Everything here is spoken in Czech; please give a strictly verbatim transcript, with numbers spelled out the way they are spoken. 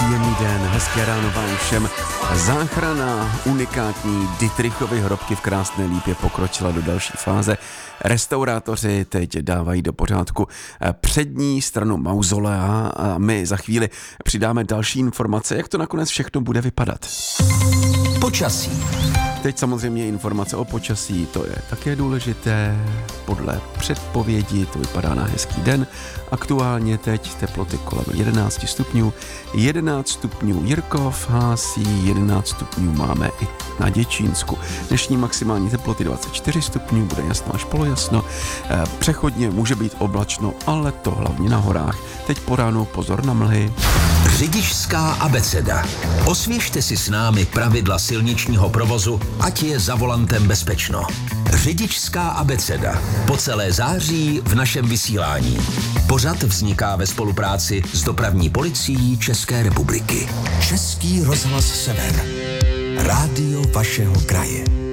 Příjemný den, hezké ráno vám všem. Záchrana unikátní Dittrichovy hrobky v Krásné Lípě pokročila do další fáze. Restaurátoři teď dávají do pořádku přední stranu mauzolea a my za chvíli přidáme další informace, jak to nakonec všechno bude vypadat. Počasí. Teď samozřejmě informace o počasí, to je také důležité. Podle předpovědi to vypadá na hezký den. Aktuálně teď teploty kolem jedenáct stupňů. jedenáct stupňů Jirkov hlásí, jedenáct stupňů máme i na Děčínsku. Dnešní maximální teploty dvacet čtyři stupňů, bude jasno až polojasno. Přechodně může být oblačno, ale to hlavně na horách. Teď po ránu pozor na mlhy. Řidičská abeceda. Osvěžte si s námi pravidla silničního provozu, ať je za volantem bezpečno. Řidičská abeceda. Po celé září v našem vysílání. Pořad vzniká ve spolupráci s Dopravní policií České republiky. Český rozhlas Sever. Rádio vašeho kraje.